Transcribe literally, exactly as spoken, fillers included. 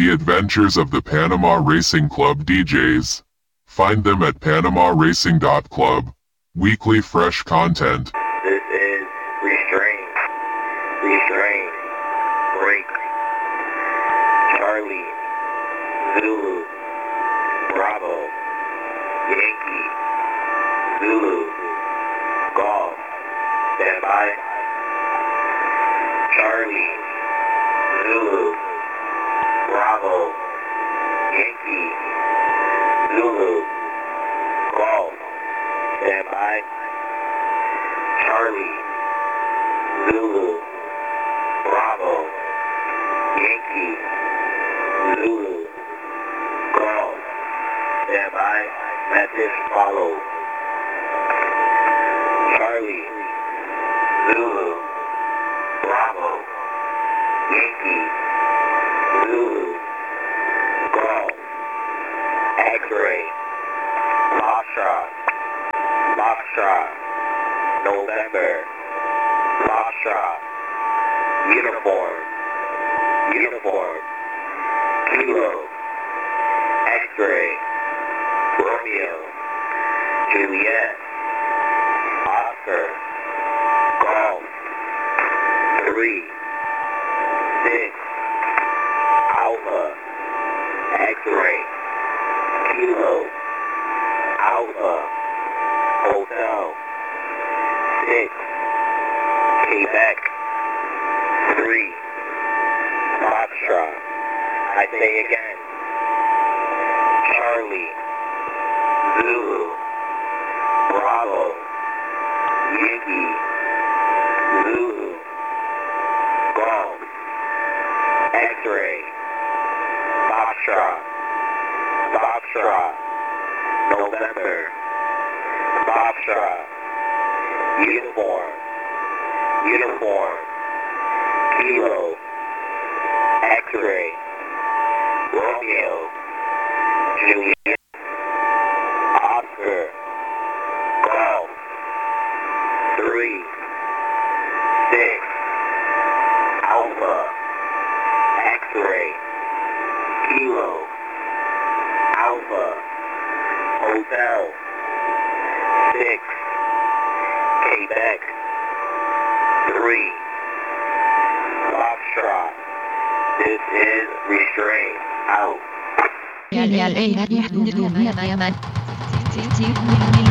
The adventures of the Panama Racing Club D Js. Find them at panama racing dot club. Weekly fresh content. This is Restraint. Restraint. Break. Charlie. Zulu. Bravo. Yankee. Zulu. Golf. Stand by. Charlie. Zulu. Bravo. Yankee. Zulu. Golf. Stand by. Charlie. Zulu. Bravo. Yankee. Zulu. Golf. Stand by. Message follow. Charlie. Zulu. Bravo. Yankee. Zulu. Golf. X-ray. Foxtrot. Foxtrot. November. Foxtrot. Uniform. Uniform. Kilo. X-ray. Romeo. Juliet. Oscar. Golf. Three. Six. Alpha. X-ray. Kilo. Alpha. Hotel. Six. Quebec. Three. Foxtrot. I say again. Charlie. Zulu. Bravo. Yankee. Zulu. Golf. X-ray. Foxtrot. Foxtrot. November. Foxtrot. Uniform. Uniform. Kilo. X-ray. Romeo. Juliet. Oscar. Golf. Three. Six. Alpha. X-ray. Kilo. Alpha. Hotel. Six. Quebec. Three. Foxtrot. This is Restraint. Out.